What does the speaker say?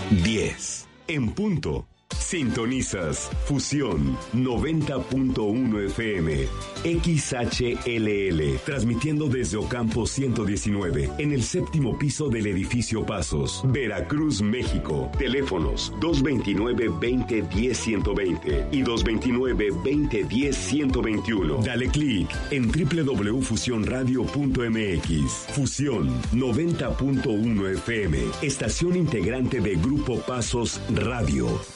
10. En punto. Sintonizas Fusión 90.1 FM XHLL, transmitiendo desde Ocampo 119, en el séptimo piso del edificio Pasos, Veracruz, México. Teléfonos 229-2010-120 y 229-2010-121. Dale clic en www.fusionradio.mx. Fusión 90.1 FM, estación integrante de Grupo Pasos Radio.